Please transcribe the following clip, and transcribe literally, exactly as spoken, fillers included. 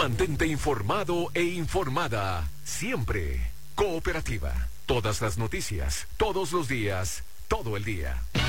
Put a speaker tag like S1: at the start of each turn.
S1: Mantente informado e informada. Siempre. Cooperativa. Todas las noticias, todos los días, todo el día.